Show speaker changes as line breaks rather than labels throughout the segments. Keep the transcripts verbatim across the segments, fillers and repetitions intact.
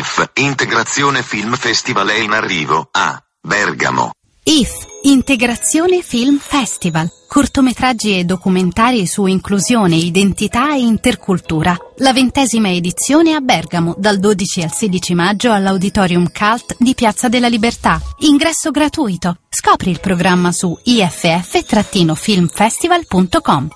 I F, Integrazione Film Festival è in arrivo a Bergamo.
I F, Integrazione Film Festival. Cortometraggi e documentari su inclusione, identità e intercultura. La ventesima edizione a Bergamo, dal dodici al sedici maggio all'Auditorium Cult di Piazza della Libertà. Ingresso gratuito. Scopri il programma su i f f film festival punto com.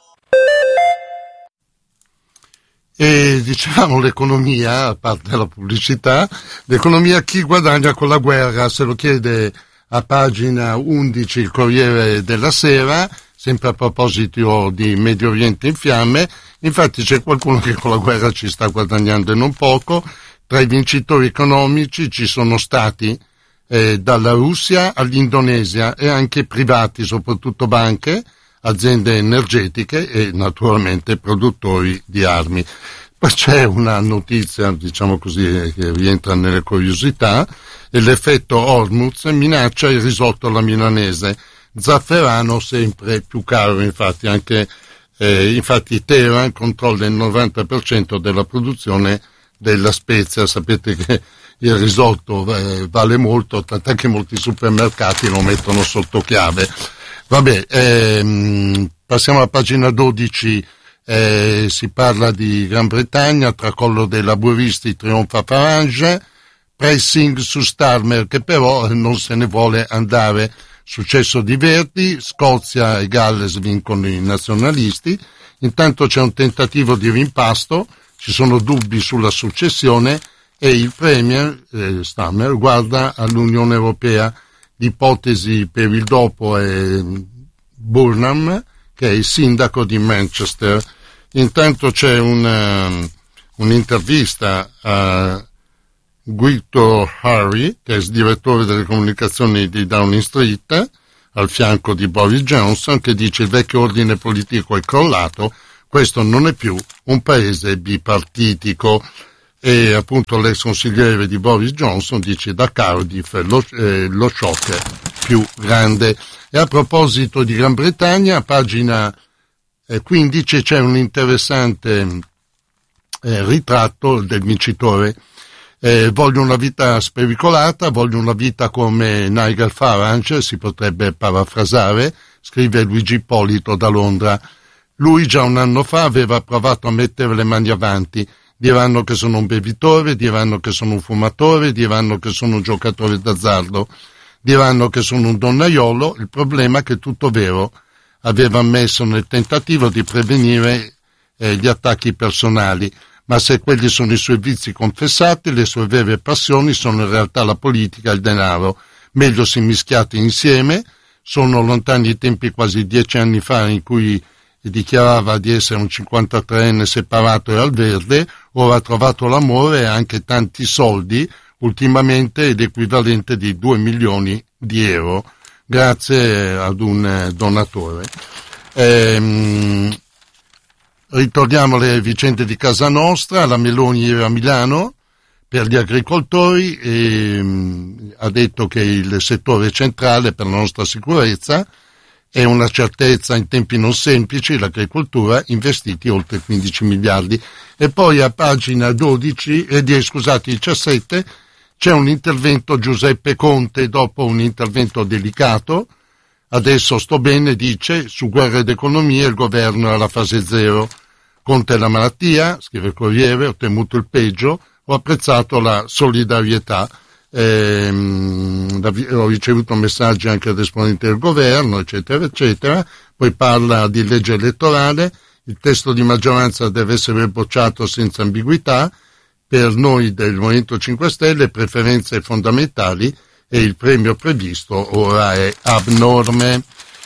E diciamo l'economia, a parte la pubblicità, l'economia chi guadagna con la guerra, se lo chiede a pagina undici il Corriere della Sera, sempre a proposito di Medio Oriente in fiamme. Infatti c'è qualcuno che con la guerra ci sta guadagnando e non poco. Tra i vincitori economici ci sono stati eh, dalla Russia all'Indonesia e anche privati, soprattutto banche, aziende energetiche e naturalmente produttori di armi. Poi c'è una notizia, diciamo così, che rientra nelle curiosità, e l'effetto Hormuz minaccia il risotto alla milanese. Zafferano sempre più caro, infatti anche eh, infatti Teheran controlla il novanta per cento della produzione della spezia. Sapete che il risotto eh, vale molto, tant'è che molti supermercati lo mettono sotto chiave. Vabbè, ehm, passiamo alla pagina dodici, eh, si parla di Gran Bretagna, tracollo dei laburisti, trionfa Farage, pressing su Starmer che però non se ne vuole andare, successo di Verdi, Scozia e Galles vincono i nazionalisti, intanto c'è un tentativo di rimpasto, ci sono dubbi sulla successione e il Premier eh, Starmer guarda all'Unione Europea. L'ipotesi per il dopo è Burnham, che è il sindaco di Manchester. Intanto c'è una, un'intervista a Guido Harry, che è il direttore delle comunicazioni di Downing Street, al fianco di Boris Johnson, che dice il vecchio ordine politico è crollato, questo non è più un paese bipartitico. E appunto l'ex consigliere di Boris Johnson dice da Cardiff lo, eh, lo shock più grande. E a proposito di Gran Bretagna, a pagina eh, quindici c'è un interessante eh, ritratto del vincitore. Eh, voglio una vita spericolata, voglio una vita come Nigel Farage, si potrebbe parafrasare, scrive Luigi Ippolito da Londra. Lui già un anno fa aveva provato a mettere le mani avanti. Diranno che sono un bevitore, diranno che sono un fumatore, diranno che sono un giocatore d'azzardo, diranno che sono un donnaiolo. Il problema è che è tutto vero. Aveva ammesso nel tentativo di prevenire eh, gli attacchi personali, ma se quelli sono i suoi vizi confessati, le sue vere passioni sono in realtà la politica e il denaro, meglio se mischiati insieme. Sono lontani i tempi, quasi dieci anni fa, in cui dichiarava di essere un cinquantatreenne separato e al verde. Ora ha trovato l'amore e anche tanti soldi, ultimamente ed equivalente di due milioni di euro, grazie ad un donatore. Ehm, ritorniamo alle vicende di casa nostra. La Meloni era a Milano per gli agricoltori e ehm, ha detto che il settore è centrale per la nostra sicurezza. È una certezza in tempi non semplici, l'agricoltura, investiti oltre quindici miliardi. E poi a pagina dodici, eh, di, scusate, diciassette, c'è un intervento Giuseppe Conte dopo un intervento delicato. Adesso sto bene, dice, su guerra ed economia il governo è alla fase zero. Conte la malattia, scrive il Corriere, ho temuto il peggio, ho apprezzato la solidarietà. Eh, ho ricevuto messaggi anche da esponenti del governo, eccetera, eccetera. Poi parla di legge elettorale, il testo di maggioranza deve essere bocciato senza ambiguità, per noi del Movimento cinque Stelle preferenze fondamentali e il premio previsto ora è abnorme.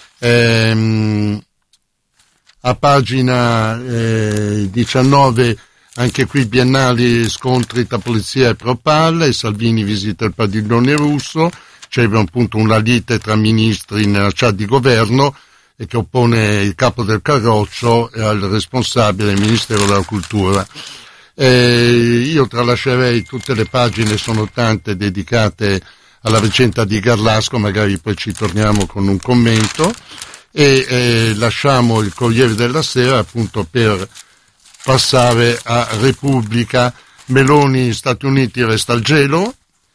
Eh, a pagina eh, diciannove anche qui biennali scontri tra polizia e Propal, e Salvini visita il padiglione russo, c'è appunto una lite tra ministri nella chat di governo e che oppone il capo del carroccio al responsabile del Ministero della Cultura. Eh, io tralascerei tutte le pagine, sono tante, dedicate alla vicenda di Garlasco, magari poi ci torniamo con un commento, e eh, lasciamo il Corriere della Sera appunto per passare a Repubblica. Meloni, Stati Uniti, resta al gelo.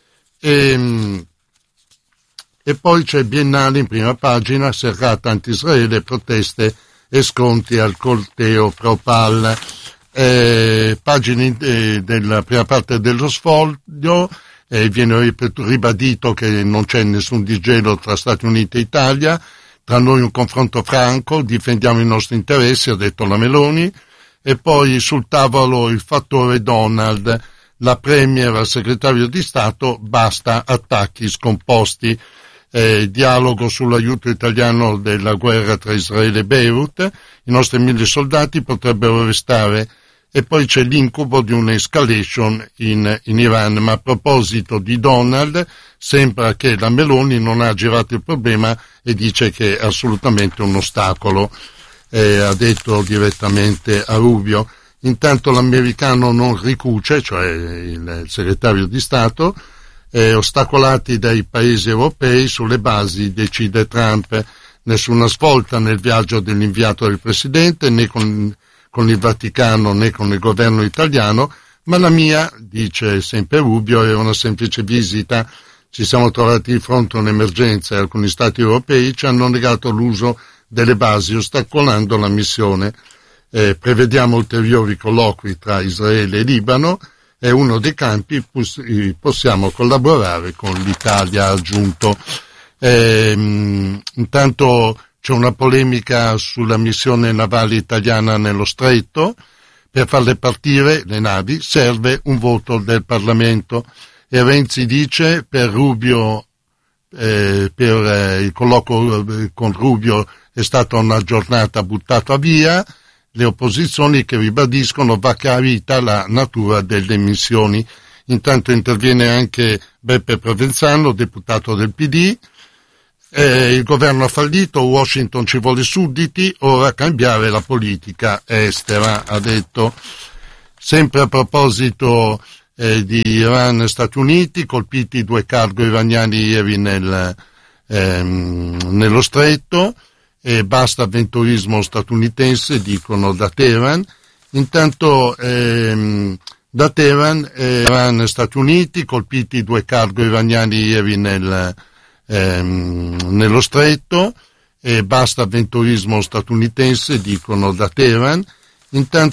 E, e poi c'è Biennale in prima pagina, serrata anti-Israele, proteste e scontri al corteo pro-Pal. Eh, pagine eh, della prima parte dello Sfoglio, eh, viene ribadito che non c'è nessun disgelo tra Stati Uniti e Italia, tra noi un confronto franco, difendiamo i nostri interessi, ha detto la Meloni. E poi sul tavolo il fattore Donald, la Premier al segretario di Stato, basta attacchi scomposti. Eh, dialogo sull'aiuto italiano della guerra tra Israele e Beirut, i nostri mille soldati potrebbero restare, e poi c'è l'incubo di un'escalation in, in Iran. Ma a proposito di Donald, sembra che la Meloni non ha girato il problema e dice che è assolutamente un ostacolo, eh, ha detto direttamente a Rubio. Intanto l'americano non ricuce, cioè il, il segretario di Stato, Eh, ostacolati dai paesi europei, sulle basi decide Trump. Nessuna svolta nel viaggio dell'inviato del presidente, né con, con il Vaticano né con il governo italiano, ma la mia, dice sempre Rubio, era una semplice visita. Ci siamo trovati di fronte a un'emergenza e alcuni stati europei ci hanno negato l'uso delle basi, ostacolando la missione. Eh, prevediamo ulteriori colloqui tra Israele e Libano. È uno dei campi possiamo collaborare con l'Italia, ha aggiunto. Eh, intanto c'è una polemica sulla missione navale italiana nello stretto. Per farle partire le navi serve un voto del Parlamento, e Renzi dice per Rubio, eh, per eh, il colloquio con Rubio è stata una giornata buttata via. Le opposizioni che ribadiscono va chiarita la natura delle missioni. Intanto interviene anche Beppe Provenzano, deputato del P D. Eh, il governo ha fallito, Washington ci vuole sudditi, ora cambiare la politica estera, ha detto. Sempre a proposito eh, di Iran e Stati Uniti, colpiti due cargo iraniani ieri nel, ehm, nello stretto. E basta avventurismo statunitense, dicono da Teheran. Intanto ehm, da Teheran, eh, Iran e Stati Uniti, colpiti due cargo iraniani ieri nel, ehm, nello stretto, e basta avventurismo statunitense, dicono da Teheran. Intanto